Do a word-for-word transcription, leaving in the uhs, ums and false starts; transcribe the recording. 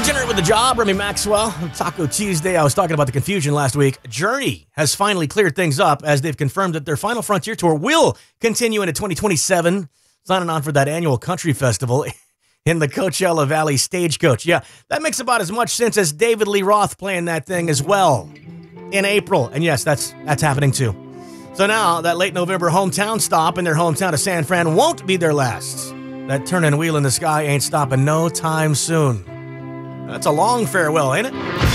Degenerate with the job, Remy Maxwell. Taco Tuesday, I was talking about the confusion last week. Journey has finally cleared things up as they've confirmed that their Final Frontier tour will continue into twenty twenty-seven, signing on for that annual country festival in the Coachella Valley Stagecoach. Yeah, that makes about as much sense as David Lee Roth playing that thing as well in April. And yes, that's that's happening too. So now that late November hometown stop in their hometown of San Fran won't be their last. That turning wheel in the sky ain't stopping no time soon. That's a long farewell, ain't it?